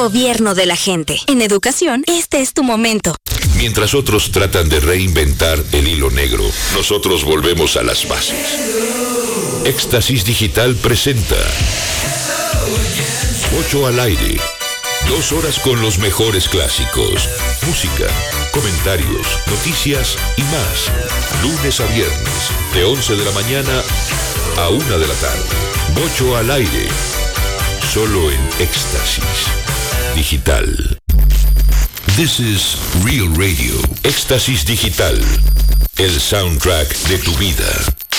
Gobierno de la gente. En educación, este es tu momento. Mientras otros tratan de reinventar el hilo negro, nosotros volvemos a las bases. Éxtasis Digital presenta 8 al aire. 2 horas con los mejores clásicos, música, comentarios, noticias y más. Lunes a viernes, de 11 de la mañana a 1 de la tarde. 8 al aire. Solo en Éxtasis Digital. This is Real Radio. Éxtasis Digital. El soundtrack de tu vida.